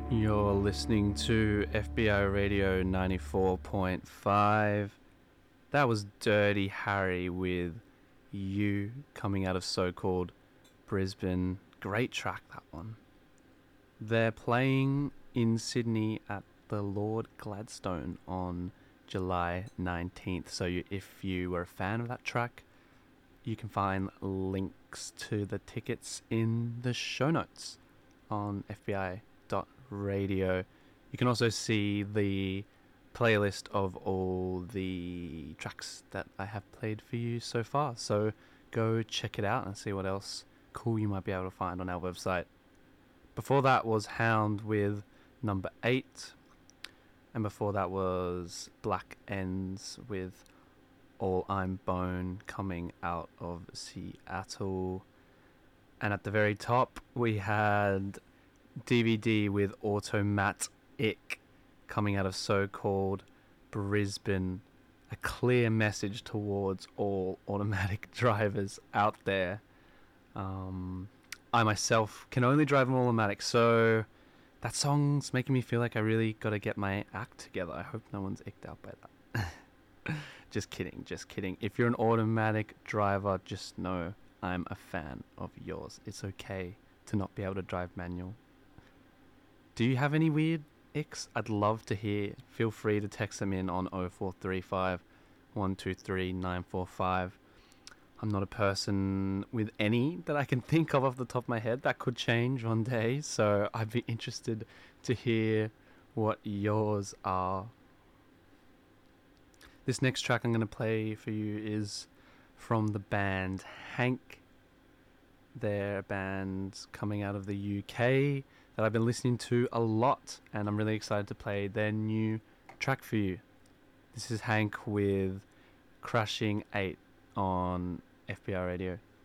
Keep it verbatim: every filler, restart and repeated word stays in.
You're listening to F B I Radio ninety-four point five. That was Dirty Harry with You, coming out of so-called Brisbane. Great track, that one. They're playing in Sydney at the Lord Gladstone on July nineteenth. So you, if you were a fan of that track, you can find links to the tickets in the show notes on F B I dot radio. You can also see the playlist of all the tracks that I have played for you so far. So go check it out and see what else cool you might be able to find on our website. Before that was Hound with number eight. And before that was Black Ends with All I'm Bone, coming out of Seattle. And at the very top we had D V D with Automatic, coming out of so-called Brisbane. A clear message towards all automatic drivers out there. Um, I myself can only drive an automatic, so that song's making me feel like I really got to get my act together. I hope no one's icked out by that. Just kidding, just kidding. If you're an automatic driver, just know I'm a fan of yours. It's okay to not be able to drive manual. Do you have any weird icks? I'd love to hear. Feel free to text them in on oh four three five, one two three, nine four five. I'm not a person with any that I can think of off the top of my head. That could change one day, so I'd be interested to hear what yours are. This next track I'm going to play for you is from the band Hank. They're a band coming out of the U K that I've been listening to a lot, and I'm really excited to play their new track for you. This is Hank with Crushing eight on F B I Radio.